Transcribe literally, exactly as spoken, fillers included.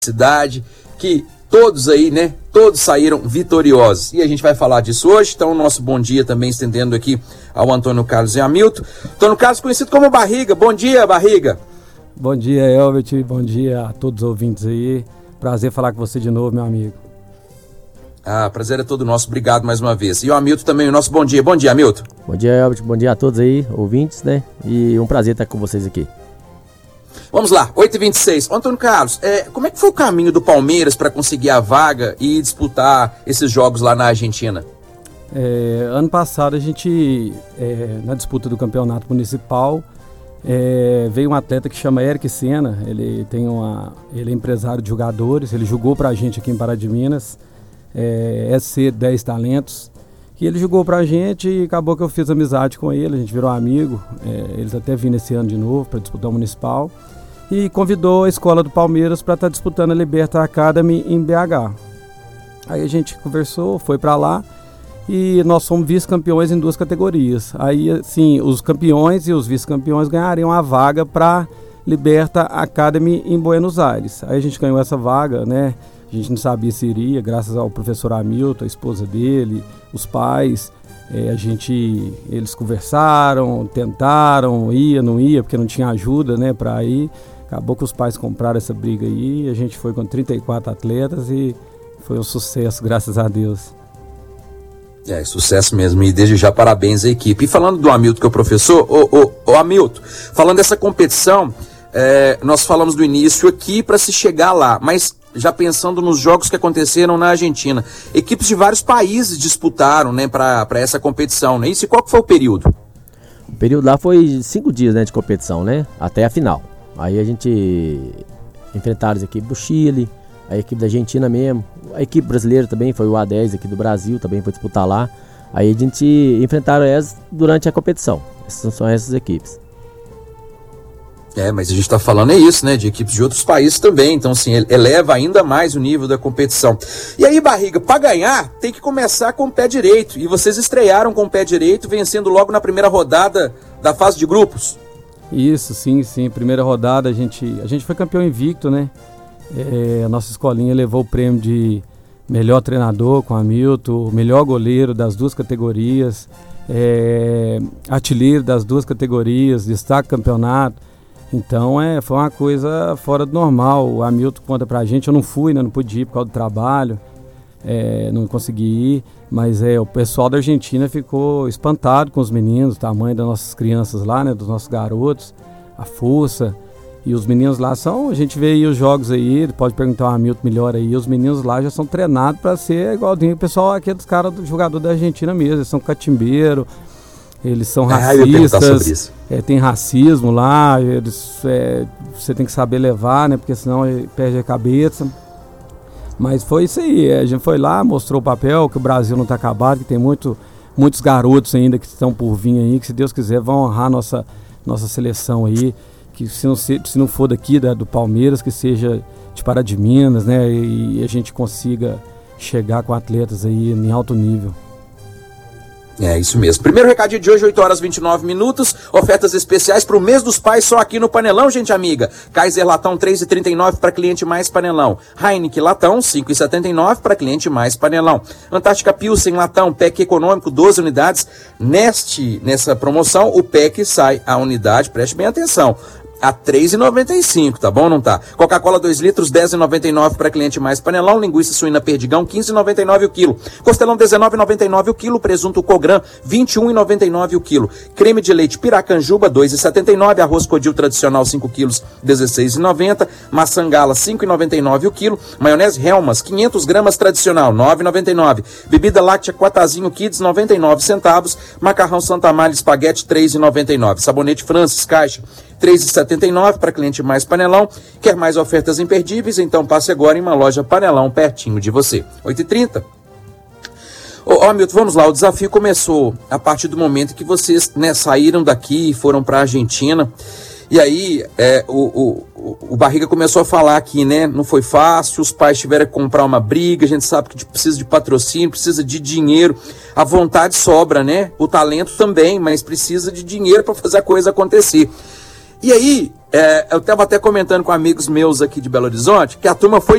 cidade, que todos aí, né, todos saíram vitoriosos. E a gente vai falar disso hoje, então o nosso bom dia também estendendo aqui ao Antônio Carlos e Hamilton. Antônio Carlos, conhecido como Barriga. Bom dia, Barriga. Bom dia, Elbert, bom dia a todos os ouvintes aí. Prazer falar com você de novo, meu amigo. Ah, prazer é todo nosso, obrigado mais uma vez. E o Hamilton também, o nosso bom dia. Bom dia, Hamilton. Bom dia, Elbert, bom dia a todos aí, ouvintes, né? E um prazer estar com vocês aqui. Vamos lá, oito e vinte e seis. Antônio Carlos, é, como é que foi o caminho do Palmeiras para conseguir a vaga e disputar esses jogos lá na Argentina? É, ano passado a gente, é, na disputa do campeonato municipal, é, veio um atleta que chama Eric Senna. Ele, tem uma, ele é empresário de jogadores, ele jogou pra gente aqui em Pará de Minas, é, S C dez Talentos. E ele jogou pra gente e acabou que eu fiz amizade com ele, a gente virou amigo. É, eles até vindo esse ano de novo para disputar o municipal. E convidou a escola do Palmeiras para estar tá disputando a Liberta Academy em B H. Aí a gente conversou, foi para lá e nós fomos vice-campeões em duas categorias. Aí, assim, os campeões e os vice-campeões ganhariam a vaga para Liberta Academy em Buenos Aires. Aí a gente ganhou essa vaga, né? A gente não sabia se iria, graças ao professor Hamilton, a esposa dele, os pais. É, a gente, eles conversaram, tentaram, ia, não ia, porque não tinha ajuda, né, para ir. Acabou que os pais compraram essa briga aí, a gente foi com trinta e quatro atletas e foi um sucesso, graças a Deus. É, sucesso mesmo, e desde já parabéns à equipe. E falando do Hamilton, que é o professor, ô, ô, ô Hamilton, falando dessa competição, é, nós falamos do início aqui para se chegar lá, mas já pensando nos jogos que aconteceram na Argentina, equipes de vários países disputaram, né, para essa competição, né? Isso, e qual que foi o período? O período lá foi cinco dias, né, de competição, né, até a final. Aí a gente enfrentaram as equipes do Chile, a equipe da Argentina mesmo, a equipe brasileira também, foi o A dez aqui do Brasil, também foi disputar lá. Aí a gente enfrentaram elas durante a competição. Essas são essas equipes. É, mas a gente está falando é isso, né, de equipes de outros países também, então assim, eleva ainda mais o nível da competição. E aí, Barriga, para ganhar, tem que começar com o pé direito, e vocês estrearam com o pé direito, vencendo logo na primeira rodada da fase de grupos. Isso, sim, sim, primeira rodada a gente, a gente foi campeão invicto, né, é, a nossa escolinha levou o prêmio de melhor treinador com o Hamilton, melhor goleiro das duas categorias, é, artilheiro das duas categorias, destaque campeonato. Então é, foi uma coisa fora do normal. O Hamilton conta pra gente, eu não fui, né, não pude ir por causa do trabalho, é, não consegui ir, mas é, o pessoal da Argentina ficou espantado com os meninos, o tamanho das nossas crianças lá, né, dos nossos garotos, a força. E os meninos lá são, a gente vê aí os jogos aí, ele pode perguntar ao Hamilton melhor aí, os meninos lá já são treinados para ser igualzinho o pessoal, aqueles caras do jogador da Argentina mesmo, eles são catimbeiro. Eles são racistas, é, tem racismo lá, eles, é, você tem que saber levar, né, porque senão perde a cabeça. Mas foi isso aí, a gente foi lá, mostrou o papel, que o Brasil não está acabado, que tem muito, muitos garotos ainda que estão por vir aí, que se Deus quiser vão honrar nossa, nossa seleção aí, que se não, se, se não for daqui da, do Palmeiras, que seja de Pará de Minas, né, e, e a gente consiga chegar com atletas aí em alto nível. É isso mesmo. Primeiro recadinho de hoje, oito horas e vinte e nove minutos. Ofertas especiais para o mês dos pais só aqui no Panelão, gente amiga. Kaiser Latão três reais e trinta e nove centavos para cliente mais Panelão. Heineken Latão cinco reais e setenta e nove centavos para cliente mais Panelão. Antártica Pilsen Latão, pack econômico, doze unidades. Neste, nessa promoção, o pack sai a unidade, preste bem atenção, a três reais e noventa e cinco centavos, tá bom, não tá? Coca-Cola dois litros, dez reais e noventa e nove centavos para cliente mais Panelão. Linguiça suína Perdigão, quinze reais e noventa e nove centavos o quilo. Costelão, dezenove reais e noventa e nove centavos o quilo. Presunto Cogran, vinte e um reais e noventa e nove centavos o quilo. Creme de leite Piracanjuba, dois reais e setenta e nove centavos. Arroz Codil tradicional, cinco quilos, dezesseis reais e noventa centavos. Maçã Gala, cinco reais e noventa e nove centavos o quilo. Maionese Helmas, quinhentas gramas tradicional, nove reais e noventa e nove centavos. Bebida láctea Quatazinho Kids, noventa e nove centavos. Macarrão Santa Malha Espaguete, três reais e noventa e nove centavos. Sabonete Francis Caixa, três reais e setenta e nove centavos para cliente mais Panelão. Quer mais ofertas imperdíveis? Então passe agora em uma loja Panelão pertinho de você. oito e trinta. Ô, ô Hamilton, vamos lá. O desafio começou a partir do momento que vocês, né, saíram daqui e foram para a Argentina. E aí é, o, o, o Barriga começou a falar aqui, né? Não foi fácil, os pais tiveram que comprar uma briga, a gente sabe que precisa de patrocínio, precisa de dinheiro, a vontade sobra, né? O talento também, mas precisa de dinheiro para fazer a coisa acontecer. E aí, é, eu estava até comentando com amigos meus aqui de Belo Horizonte que a turma foi